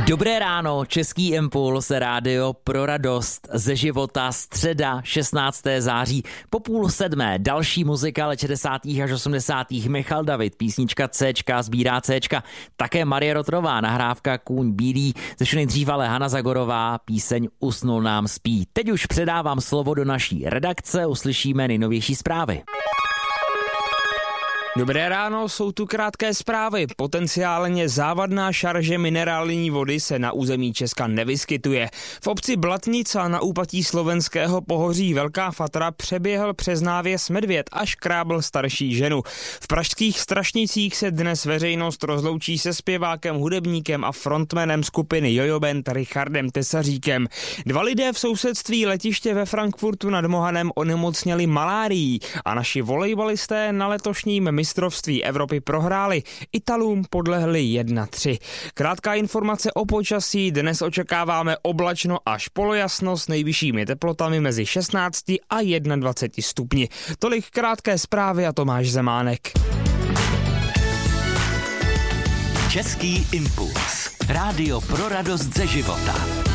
Dobré ráno, Český impuls, rádio pro radost ze života, středa 16. září, po 6:30, další muzika let 60. až 80. Michal David, písnička Cčka, sbírá Cčka, také Marie Rotrová, nahrávka Kůň bílý, ze vše nejdřív ale Hana Zagorová, píseň Usnul nám spí. Teď už předávám slovo do naší redakce, uslyšíme nejnovější zprávy. Dobré ráno, jsou tu krátké zprávy. Potenciálně závadná šarže minerální vody se na území Česka nevyskytuje. V obci Blatnica na úpatí slovenského pohoří Velká Fatra přeběhl přes návěs medvěd, až krábl starší ženu. V pražských Strašnicích se dnes veřejnost rozloučí se zpěvákem, hudebníkem a frontmanem skupiny Jojo Band Richardem Tesaříkem. 2 lidé v sousedství letiště ve Frankfurtu nad Mohanem onemocněli malárií a naši volejbalisté na letošním mistrovství Evropy prohráli. Italům podlehli 1-3. Krátká informace o počasí. Dnes očekáváme oblačno až polojasno s nejvyššími teplotami mezi 16 a 21 stupni. Tolik krátké zprávy a Tomáš Zemánek. Český impuls. Rádio pro radost ze života.